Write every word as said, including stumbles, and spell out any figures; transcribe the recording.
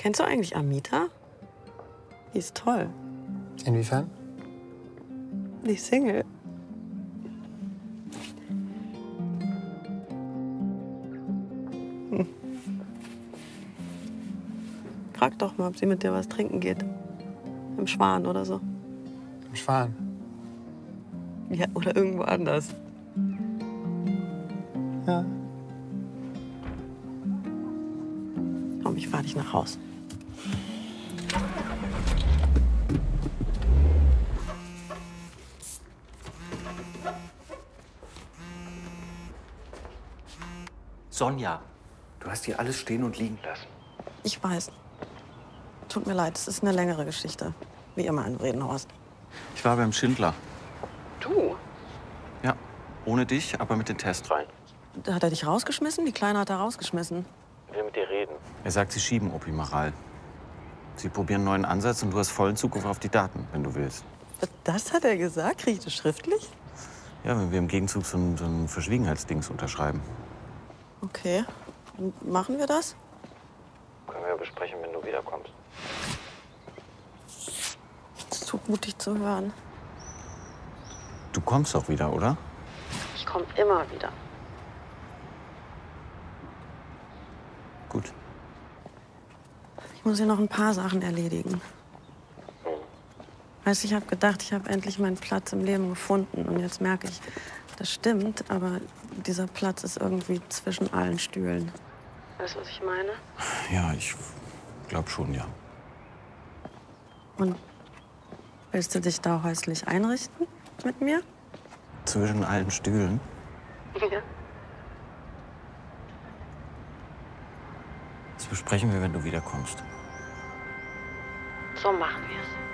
Kennst du eigentlich Amita? Die ist toll. Inwiefern? Die ist Single. Hm. Frag doch mal, ob sie mit dir was trinken geht. Im Schwan oder so. Im Schwan? Ja, oder irgendwo anders. Ja. Komm, ich fahr dich nach Haus. Sonja, du hast hier alles stehen und liegen lassen. Ich weiß. Tut mir leid, es ist eine längere Geschichte. Wie immer in Bredenhorst. Ich war beim Schindler. Du? Ja, ohne dich, aber mit den Test rein. Hat er dich rausgeschmissen? Die Kleine hat er rausgeschmissen. Will mit dir reden. Er sagt, sie schieben Opimaral. Sie probieren einen neuen Ansatz und du hast vollen Zugriff auf die Daten, wenn du willst. Das hat er gesagt? Krieg ich das schriftlich? Ja, wenn wir im Gegenzug so ein, so ein Verschwiegenheitsdings unterschreiben. Okay. Und machen wir das? Können wir ja besprechen, wenn du wiederkommst. Es tut gut, dich zu hören. Du kommst doch wieder, oder? Ich komme immer wieder. Gut. Ich muss hier noch ein paar Sachen erledigen. Weißt du, ich habe gedacht, ich habe endlich meinen Platz im Leben gefunden. Und jetzt merke ich, das stimmt, aber dieser Platz ist irgendwie zwischen allen Stühlen. Weißt du, was ich meine? Ja, ich glaube schon, ja. Und willst du dich da häuslich einrichten mit mir? Zwischen allen Stühlen? Ja. Das besprechen wir, wenn du wiederkommst. So machen wir es.